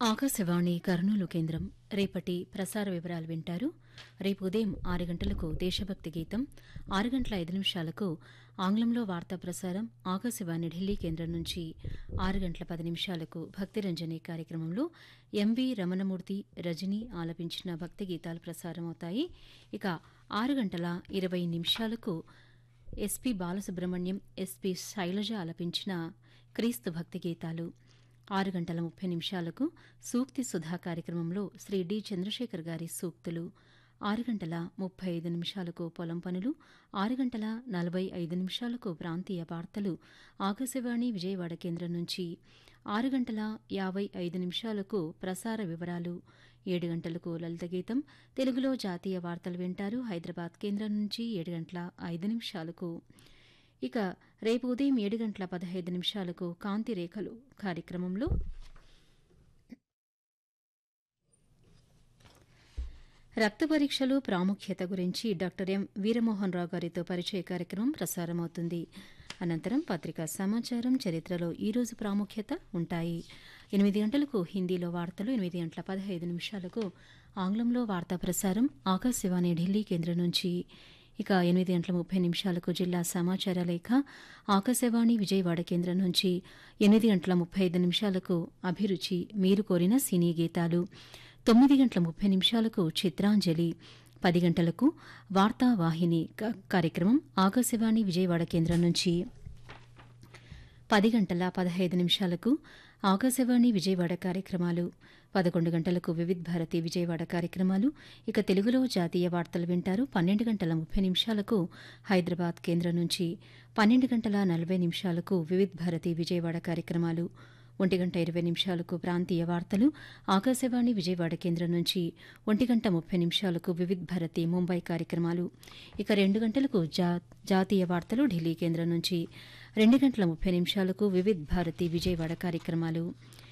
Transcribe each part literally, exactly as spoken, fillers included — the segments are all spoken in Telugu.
ఆకాశవాణి కర్నూలు కేంద్రం రేపటి ప్రసార వివరాలు వింటారు. రేపు ఉదయం ఆరు గంటలకు దేశభక్తి గీతం, ఆరు గంటల ఐదు నిమిషాలకు ఆంగ్లంలో వార్తా ప్రసారం ఆకాశవాణి ఢిల్లీ కేంద్రం నుంచి, ఆరు గంటల పది నిమిషాలకు భక్తిరంజని కార్యక్రమంలో ఎంవి రమణమూర్తి, రజని ఆలపించిన భక్తి గీతాలు ప్రసారమవుతాయి. ఇక ఆరు గంటల ఇరవై నిమిషాలకు ఎస్పీ బాలసుబ్రహ్మణ్యం, ఎస్పీ శైలజ ఆలపించిన క్రీస్తు భక్తి గీతాలు. ఆరు గంటల ముప్పై నిమిషాలకు సూక్తి సుధా కార్యక్రమంలో శ్రీ డి చంద్రశేఖర్ గారి సూక్తులు. ఆరు గంటల ముప్పై ఐదు నిమిషాలకు పొలం పనులు, ఆరు గంటల నలభై ఐదు నిమిషాలకు ప్రాంతీయ వార్తలు ఆకాశవాణి విజయవాడ కేంద్రం నుంచి, ఆరు గంటల యాభై ఐదు నిమిషాలకు ప్రసార వివరాలు, ఏడు గంటలకు లలిత గీతం తెలుగులో జాతీయ వార్తలు వింటారు హైదరాబాద్ కేంద్రం నుంచి ఏడు గంటల ఐదు నిమిషాలకు. ఇక రేపు ఉదయం ఏడు గంటల పదహైదు నిమిషాలకు కాంతి రేఖలు కార్యక్రమంలో రక్త పరీక్షలు ప్రాముఖ్యత గురించి డాక్టర్ ఎం వీరమోహన్ రావు గారితో పరిచయ కార్యక్రమం ప్రసారమవుతుంది. అనంతరం పత్రికా సమాచారం, చరిత్రలో ఈరోజు ప్రాముఖ్యత ఉంటాయి. ఎనిమిది గంటలకు హిందీలో వార్తలు, ఎనిమిది గంటల పదహైదు నిమిషాలకు ఆంగ్లంలో వార్తా ప్రసారం ఆకాశవాణి ఢిల్లీ కేంద్రం నుంచి. ఇక ఎనిమిది గంటల ముప్పై నిమిషాలకు జిల్లా సమాచార లేఖ ఆకాశవాణి విజయవాడ కేంద్రం నుంచి, ఎనిమిది గంటల ముప్పై ఐదు నిమిషాలకు అభిరుచి మీరు కోరిన సినీ గీతాలు, తొమ్మిది గంటల ముప్పై నిమిషాలకు చిత్రాంజలి, పది గంటలకు వార్తావాహిని కార్యక్రమం ఆకాశవాణి విజయవాడ కేంద్రం నుంచి, పది గంటల పదహైదు నిమిషాలకు ఆకాశవాణి విజయవాడ కార్యక్రమాలు, పదకొండు గంటలకు వివిధ్ భారతి విజయవాడ కార్యక్రమాలు. ఇక తెలుగులో జాతీయ వార్తలు వింటారు. పన్నెండు గంటల ముప్పై నిమిషాలకు హైదరాబాద్ కేంద్రం నుంచి, పన్నెండు గంటల నలభై నిమిషాలకు వివిధ్ భారతి విజయవాడ కార్యక్రమాలు, ఒంటి గంట ఇరవై నిమిషాలకు ప్రాంతీయ వార్తలు ఆకాశవాణి విజయవాడ కేంద్రం నుంచి, ఒంటి గంట ముప్పై నిమిషాలకు వివిధ్ భారతి ముంబై కార్యక్రమాలు. ఇక రెండు గంటలకు జా జాతీయ వార్తలు ఢిల్లీ కేంద్రం నుంచి, రెండు గంటల ముప్పై నిమిషాలకు వివిధ్ భారతి విజయవాడ కార్యక్రమాలు.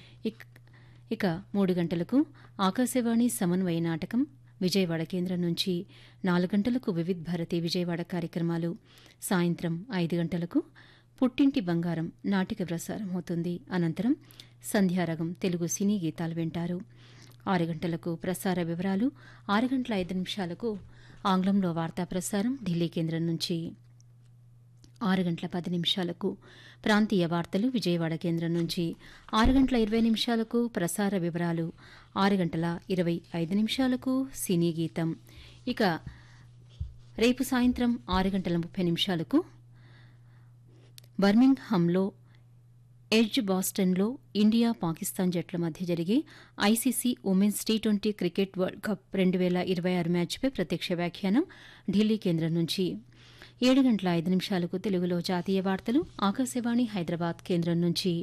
ఇక మూడు గంటలకు ఆకాశవాణి సమన్వయ నాటకం విజయవాడ కేంద్రం నుంచి, నాలుగు గంటలకు వివిధ్ భారతి విజయవాడ కార్యక్రమాలు. సాయంత్రం ఐదు గంటలకు పుట్టింటి బంగారం నాటిక ప్రసారం అవుతుంది. అనంతరం సంధ్యారగం తెలుగు సినీ గీతాలు వింటారు. ఆరు గంటలకు ప్రసార వివరాలు, ఆరు గంటల ఐదు నిమిషాలకు ఆంగ్లంలో వార్తా ప్రసారం ఢిల్లీ కేంద్రం నుంచి, ఆరు గంటల పది నిమిషాలకు ప్రాంతీయ వార్తలు విజయవాడ కేంద్రం నుంచి, ఆరు గంటల ఇరవై నిమిషాలకు ప్రసార వివరాలు, ఆరు గంటల ఇరవై ఐదు నిమిషాలకు సినీ గీతం. ఇక రేపు సాయంత్రం ఆరు గంటల ముప్పై నిమిషాలకు బర్మింగ్హామ్లో ఎడ్జ్ బాస్టన్లో ఇండియా పాకిస్తాన్ జట్ల మధ్య జరిగే ICC women's T twenty cricket world cup రెండు వేల ఇరవై ఆరు మ్యాచ్పై ప్రత్యక్ష వ్యాఖ్యానం ఢిల్లీ కేంద్రం నుంచి, ఏడు గంటల ఐదు నిమిషాలకు తెలుగులో జాతీయ వార్తలు ఆకాశవాణి హైదరాబాద్ కేంద్రం నుంచి,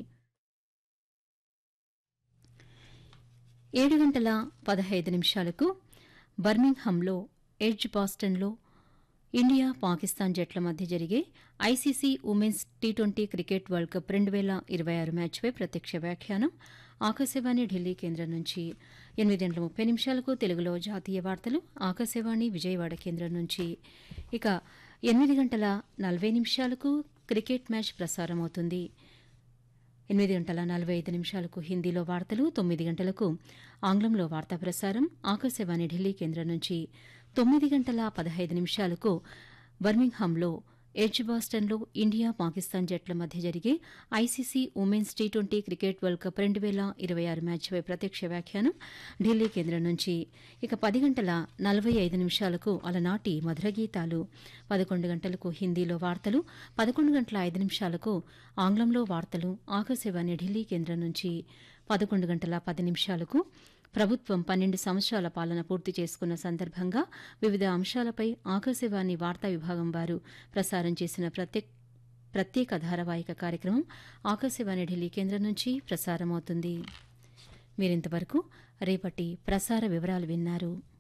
ఏడు గంటల పదహైదు నిమిషాలకు బర్మింగ్హామ్లో ఎడ్జ్ బాస్టన్లో ఇండియా పాకిస్తాన్ జట్ల మధ్య జరిగే ICC women's T twenty cricket world cup రెండు వేల ఇరవై ఆరు మ్యాచ్పై ప్రత్యక్ష వ్యాఖ్యానం ఆకాశవాణి ఢిల్లీ కేంద్రం నుంచి, ఎనిమిది గంటల ముప్పై నిమిషాలకు తెలుగులో జాతీయ వార్తలు ఆకాశవాణి విజయవాడ కేంద్రం నుంచి. ఇక ఎనిమిది గంటల నలభై నిమిషాలకు క్రికెట్ మ్యాచ్ ప్రసారమవుతుంది. ఎనిమిది గంటల నలభై ఐదు నిమిషాలకు హిందీలో వార్తలు, తొమ్మిది గంటలకు ఆంగ్లంలో వార్తా ప్రసారం ఆకాశవాణి ఢిల్లీ కేంద్రం నుంచి, తొమ్మిది గంటల పదహైదు నిమిషాలకు బర్మింగ్హామ్లో ఎడ్జ్ బాస్టన్లో ఇండియా పాకిస్తాన్ జట్ల మధ్య జరిగే ICC women's T twenty cricket world cup రెండు వేల ఇరవై ఆరు మ్యాచ్పై ప్రత్యక్ష వ్యాఖ్యానం ఢిల్లీ కేంద్రం నుంచి. ఇక పది గంటల నలభై ఐదు నిమిషాలకు అలనాటి మధుర గీతాలు, పదకొండు గంటలకు హిందీలో వార్తలు, పదకొండు గంటల ఐదు నిమిషాలకు ఆంగ్లంలో వార్తలు ఆకాశవాణి ఢిల్లీ కేంద్రం నుంచి, పదకొండు గంటల పది నిమిషాలకు ప్రభుత్వం పన్నెండు సంవత్సరాల పాలన పూర్తి చేసుకున్న సందర్భంగా వివిధ అంశాలపై ఆకాశవాణి వార్తా విభాగం వారు ప్రసారం చేసిన ప్రత్యేక ధారావాహిక కార్యక్రమం ఆకాశవాణి ఢిల్లీ కేంద్రం నుంచి ప్రసారమవుతుంది. మీరింతవరకు రేపటి ప్రసార వివరాలు విన్నారు.